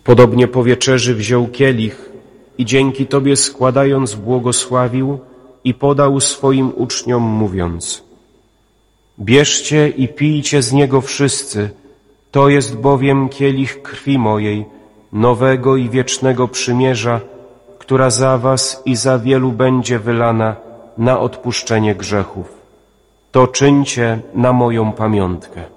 Podobnie po wieczerzy wziął kielich i dzięki Tobie składając błogosławił i podał swoim uczniom, mówiąc: bierzcie i pijcie z niego wszyscy, to jest bowiem kielich krwi mojej, nowego i wiecznego przymierza, która za was i za wielu będzie wylana na odpuszczenie grzechów. To czyńcie na moją pamiątkę.